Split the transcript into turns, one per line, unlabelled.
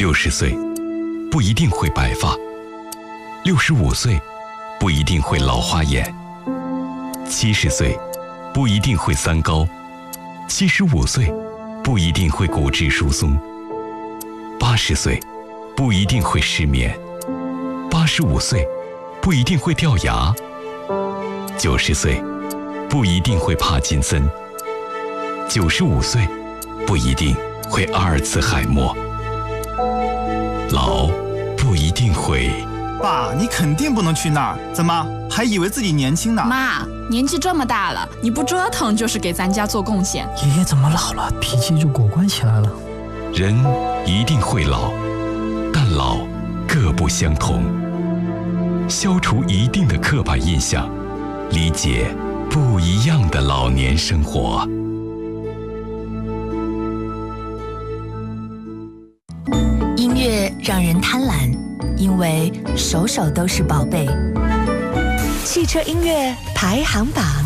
60岁不一定会白发，65岁不一定会老花眼，70岁不一定会三高，75岁不一定会骨质疏松，80岁不一定会失眠，85岁不一定会掉牙，90岁不一定会帕金森，95岁不一定会阿尔茨海默。老不一定会。
爸，你肯定不能去那儿，怎么还以为自己年轻呢？
妈，年纪这么大了，你不折腾就是给咱家做贡献。
爷爷怎么老了，脾气就果断起来了？
人一定会老，但老各不相同。消除一定的刻板印象，理解不一样的老年生活。
音乐让人贪婪，因为首首都是宝贝。汽车音乐排行榜。